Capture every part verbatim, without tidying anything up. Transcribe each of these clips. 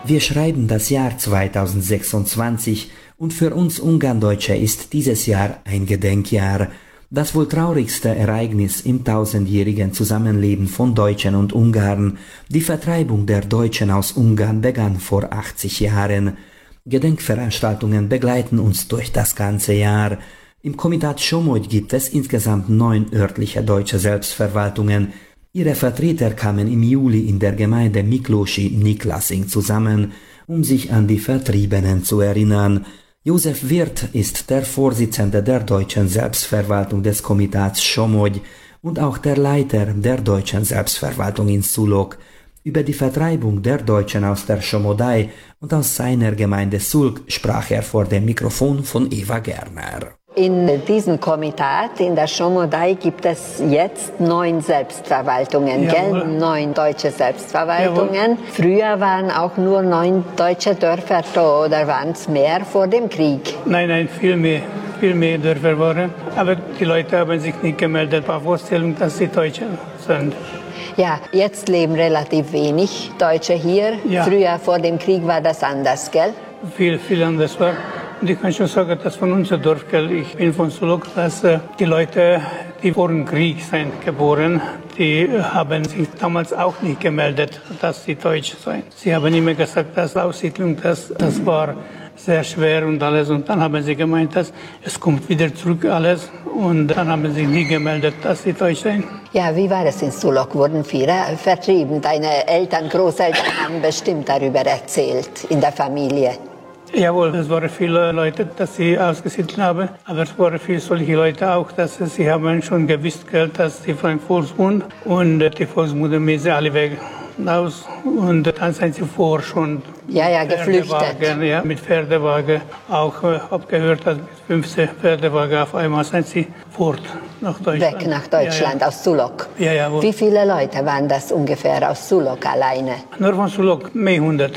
Wir schreiben das Jahr zweitausendsechsundzwanzig und für uns Ungarndeutsche ist dieses Jahr ein Gedenkjahr. Das wohl traurigste Ereignis im tausendjährigen Zusammenleben von Deutschen und Ungarn, die Vertreibung der Deutschen aus Ungarn, begann vor achtzig Jahren. Gedenkveranstaltungen begleiten uns durch das ganze Jahr. Im Komitat Somogy gibt es insgesamt neun örtliche deutsche Selbstverwaltungen. Ihre Vertreter kamen im Juli in der Gemeinde Miklósi-Nyírsig zusammen, um sich an die Vertriebenen zu erinnern. Josef Wirth ist der Vorsitzende der deutschen Selbstverwaltung des Komitats Somogy und auch der Leiter der deutschen Selbstverwaltung in Szulok. Über die Vertreibung der Deutschen aus der Somogy und aus seiner Gemeinde Szulk sprach er vor dem Mikrofon von Eva Gerner. In diesem Komitat in der Somogy gibt es jetzt neun Selbstverwaltungen, gell? Neun deutsche Selbstverwaltungen. Jawohl. Früher waren auch nur neun deutsche Dörfer da, oder waren es mehr vor dem Krieg? Nein, nein, viel mehr. Viel mehr Dörfer waren. Aber die Leute haben sich nicht gemeldet bei Vorstellung, dass sie Deutsche sind. Ja, jetzt leben relativ wenig Deutsche hier. Ja. Früher vor dem Krieg war das anders, gell? Viel, viel anders war. Und ich kann schon sagen, dass von unserem Dorf, ich bin von Szulok, dass äh, die Leute, die vor dem Krieg sind geboren, die haben sich damals auch nicht gemeldet, dass sie Deutsch sind. Sie haben immer gesagt, dass Aussiedlung, das, das war sehr schwer und alles. Und dann haben sie gemeint, dass es kommt wieder zurück alles. Und dann haben sie nie gemeldet, dass sie Deutsch sind. Ja, wie war es in Szulok? Wurden viele vertrieben? Deine Eltern, Großeltern haben bestimmt darüber erzählt in der Familie. Jawohl, es waren viele Leute, dass sie ausgesiedelt haben, aber es waren viele solche Leute auch, dass sie haben schon gewusst, dass sie von Volksmund und die Volksmutter sind alle weg aus und dann sind sie vor schon ja, ja, geflüchtet. Ja, mit Pferdewagen auch äh, abgehört, dass mit fünfzehn Pferdewagen auf einmal sind sie fort nach Deutschland. Weg nach Deutschland, ja, ja. Aus Szulok. Ja, jawohl. Wie viele Leute waren das ungefähr aus Szulok alleine? Nur von Szulok mehrhundert.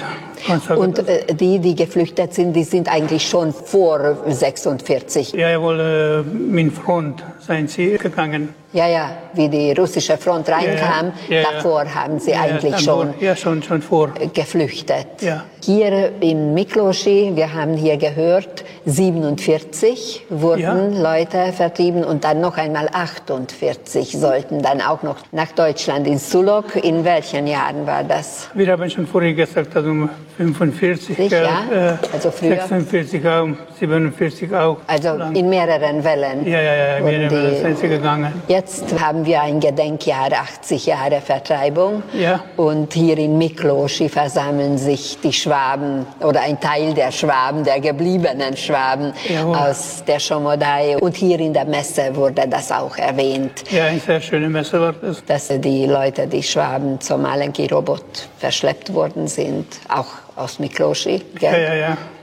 Und äh, die, die geflüchtet sind, die sind eigentlich schon vor sechsundvierzig? Ja, jawohl, äh, mit Front sind sie gegangen. Ja, ja, wie die russische Front reinkam, ja, ja, ja, davor haben sie ja, eigentlich ja, schon, ja, schon, schon vor. geflüchtet. Ja. Hier in Miklósi, wir haben hier gehört, siebenundvierzig wurden ja. Leute vertrieben und dann noch einmal achtundvierzig sollten dann auch noch nach Deutschland, in Szulok. In welchen Jahren war das? Wir haben schon vorher gesagt, also um fünfundvierzig, Sich, ja? äh, also früher? sechsundvierzig auch, siebenundvierzig auch. Also lang. In mehreren Wellen? Ja, ja, ja, in mehreren Wellen sind sie gegangen. Jetzt haben wir ein Gedenkjahr, achtzig Jahre Vertreibung. Ja. Und hier in Miklósi versammeln sich die Schwaben oder ein Teil der Schwaben, der gebliebenen Schwaben Jawohl. Aus der Somogy. Und hier in der Messe wurde das auch erwähnt. Ja, eine sehr schöne Messe war das. Dass die Leute, die Schwaben zum Malenki-Robot verschleppt worden sind, auch aus Miklósi. Ja, ja, ja.